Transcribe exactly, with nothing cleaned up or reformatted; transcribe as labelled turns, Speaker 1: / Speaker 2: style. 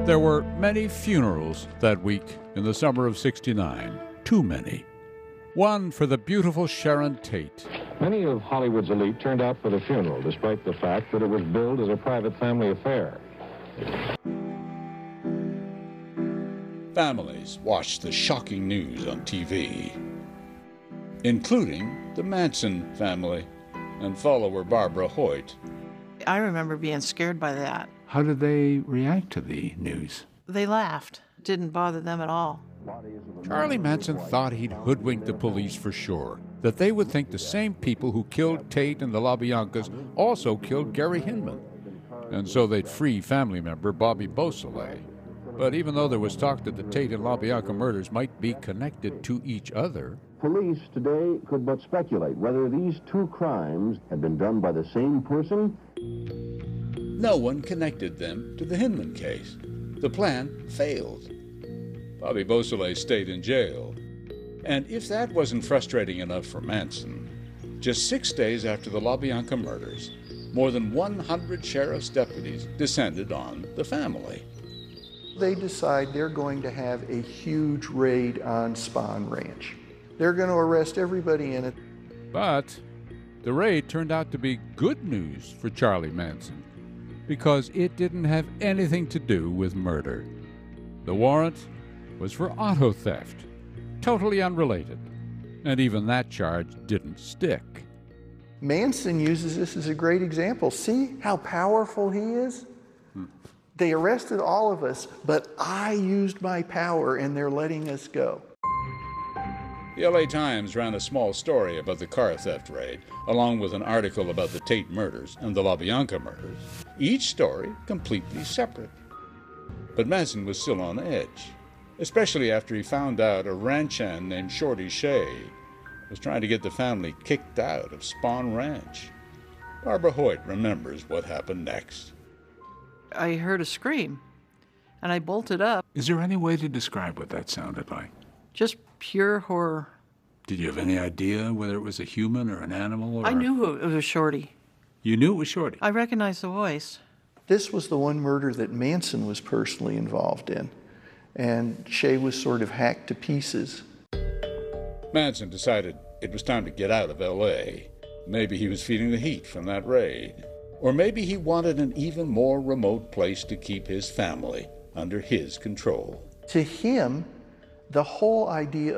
Speaker 1: There were many funerals that week in the summer of sixty-nine. Too many. One for the beautiful Sharon Tate.
Speaker 2: Many of Hollywood's elite turned out for the funeral, despite the fact that it was billed as a private family affair.
Speaker 1: Families watched the shocking news on T V, including the Manson family and follower Barbara Hoyt.
Speaker 3: I remember being scared by that.
Speaker 4: How did they react to the news?
Speaker 3: They laughed. It didn't bother them at all.
Speaker 1: Charlie Manson thought he'd hoodwinked the police for sure, that they would think the same people who killed Tate and the LaBiancas also killed Gary Hinman, and so they'd free family member Bobby Beausoleil. But even though there was talk that the Tate and LaBianca murders might be connected to each other,
Speaker 5: police today could but speculate whether these two crimes had been done by the same person.
Speaker 1: no one connected them to the Hinman case. The plan failed. Bobby Beausoleil stayed in jail. And if that wasn't frustrating enough for Manson, just six days after the LaBianca murders, more than one hundred sheriff's deputies descended on the family.
Speaker 6: They decide they're going to have a huge raid on Spahn Ranch. They're going to arrest everybody in it.
Speaker 1: But the raid turned out to be good news for Charlie Manson, because it didn't have anything to do with murder. The warrant was for auto theft, totally unrelated, and even that charge didn't stick.
Speaker 6: Manson uses this as a great example. See how powerful he is? Hmm. They arrested all of us, but I used my power and they're letting us go.
Speaker 1: The L A Times ran a small story about the car theft raid, along with an article about the Tate murders and the LaBianca murders, each story completely separate. But Manson was still on edge, especially after he found out a ranch hand named Shorty Shea was trying to get the family kicked out of Spahn Ranch. Barbara Hoyt remembers what happened next.
Speaker 3: I heard a scream, and I bolted up.
Speaker 4: Is there any way to describe what that sounded like?
Speaker 3: Just pure horror.
Speaker 4: Did you have any idea whether it was a human or an animal? Or...
Speaker 3: I knew it was Shorty.
Speaker 4: You knew it was Shorty?
Speaker 3: I recognized the voice.
Speaker 6: This was the one murder that Manson was personally involved in, and Shea was sort of hacked to pieces.
Speaker 1: Manson decided it was time to get out of L A. Maybe he was feeling the heat from that raid. Or maybe he wanted an even more remote place to keep his family under his control.
Speaker 6: To him, the whole idea